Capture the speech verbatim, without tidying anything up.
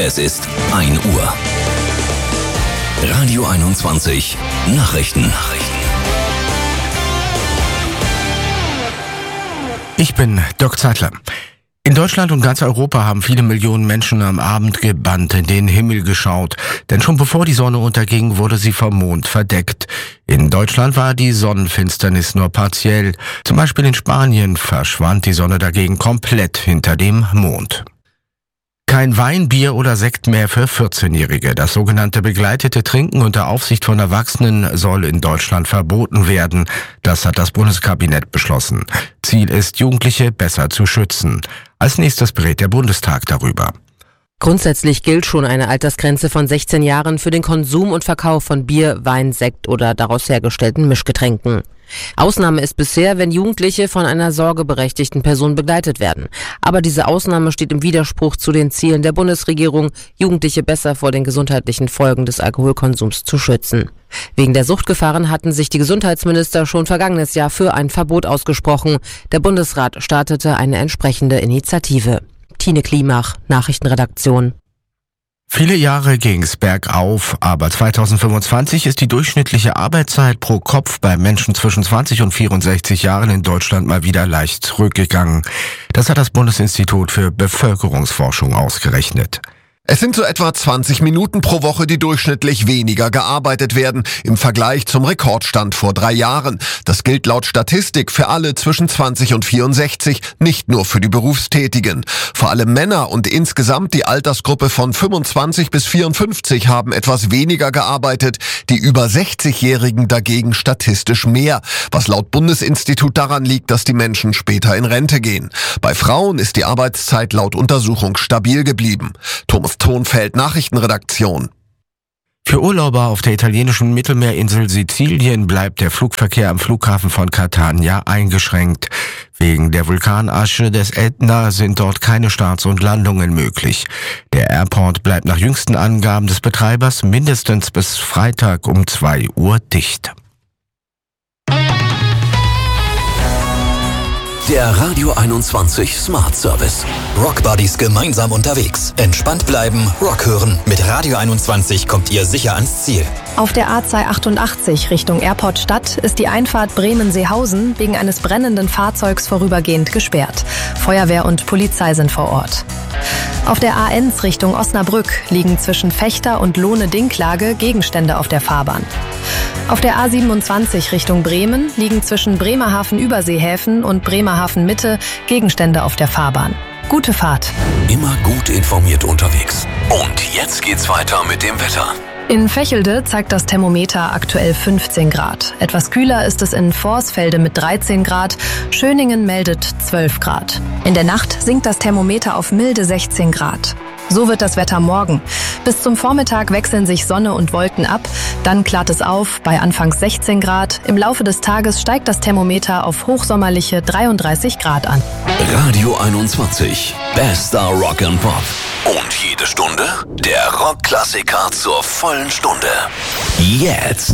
Es ist ein Uhr. Radio einundzwanzig Nachrichten. Ich bin Dirk Zeitler. In Deutschland und ganz Europa haben viele Millionen Menschen am Abend gebannt in den Himmel geschaut. Denn schon bevor die Sonne unterging, wurde sie vom Mond verdeckt. In Deutschland war die Sonnenfinsternis nur partiell. Zum Beispiel in Spanien verschwand die Sonne dagegen komplett hinter dem Mond. Kein Wein, Bier oder Sekt mehr für vierzehnjährige. Das sogenannte begleitete Trinken unter Aufsicht von Erwachsenen soll in Deutschland verboten werden. Das hat das Bundeskabinett beschlossen. Ziel ist, Jugendliche besser zu schützen. Als nächstes berät der Bundestag darüber. Grundsätzlich gilt schon eine Altersgrenze von sechzehn Jahren für den Konsum und Verkauf von Bier, Wein, Sekt oder daraus hergestellten Mischgetränken. Ausnahme ist bisher, wenn Jugendliche von einer sorgeberechtigten Person begleitet werden. Aber diese Ausnahme steht im Widerspruch zu den Zielen der Bundesregierung, Jugendliche besser vor den gesundheitlichen Folgen des Alkoholkonsums zu schützen. Wegen der Suchtgefahren hatten sich die Gesundheitsminister schon vergangenes Jahr für ein Verbot ausgesprochen. Der Bundesrat startete eine entsprechende Initiative. Tine Klimach, Nachrichtenredaktion. Viele Jahre ging's bergauf, aber zweitausendfünfundzwanzig ist die durchschnittliche Arbeitszeit pro Kopf bei Menschen zwischen zwanzig und vierundsechzig Jahren in Deutschland mal wieder leicht zurückgegangen. Das hat das Bundesinstitut für Bevölkerungsforschung ausgerechnet. Es sind so etwa zwanzig Minuten pro Woche, die durchschnittlich weniger gearbeitet werden, im Vergleich zum Rekordstand vor drei Jahren. Das gilt laut Statistik für alle zwischen zwanzig und vierundsechzig, nicht nur für die Berufstätigen. Vor allem Männer und insgesamt die Altersgruppe von fünfundzwanzig bis vierundfünfzig haben etwas weniger gearbeitet, die über sechzigjährigen dagegen statistisch mehr, was laut Bundesinstitut daran liegt, dass die Menschen später in Rente gehen. Bei Frauen ist die Arbeitszeit laut Untersuchung stabil geblieben. Thomas Thonfeld, Nachrichtenredaktion. Für Urlauber auf der italienischen Mittelmeerinsel Sizilien bleibt der Flugverkehr am Flughafen von Catania eingeschränkt. Wegen der Vulkanasche des Ätna sind dort keine Starts und Landungen möglich. Der Airport bleibt nach jüngsten Angaben des Betreibers mindestens bis Freitag um zwei Uhr dicht. Der Radio einundzwanzig Smart Service. Rockbuddies gemeinsam unterwegs. Entspannt bleiben, Rock hören. Mit Radio einundzwanzig kommt ihr sicher ans Ziel. Auf der A zweihundertachtundachtzig Richtung Airport Stadt ist die Einfahrt Bremen-Seehausen wegen eines brennenden Fahrzeugs vorübergehend gesperrt. Feuerwehr und Polizei sind vor Ort. Auf der A eins Richtung Osnabrück liegen zwischen Fechter und Lohne-Dinklage Gegenstände auf der Fahrbahn. Auf der A siebenundzwanzig Richtung Bremen liegen zwischen Bremerhaven-Überseehäfen und Bremerhaven-Mitte Gegenstände auf der Fahrbahn. Gute Fahrt. Immer gut informiert unterwegs. Und jetzt geht's weiter mit dem Wetter. In Vechelde zeigt das Thermometer aktuell fünfzehn Grad. Etwas kühler ist es in Vorsfelde mit dreizehn Grad. Schöningen meldet zwölf Grad. In der Nacht sinkt das Thermometer auf milde sechzehn Grad. So wird das Wetter morgen. Bis zum Vormittag wechseln sich Sonne und Wolken ab. Dann klart es auf bei anfangs sechzehn Grad. Im Laufe des Tages steigt das Thermometer auf hochsommerliche dreiunddreißig Grad an. Radio einundzwanzig. Bester Rock and Pop. Und jede Stunde der Rockklassiker zur vollen Stunde. Jetzt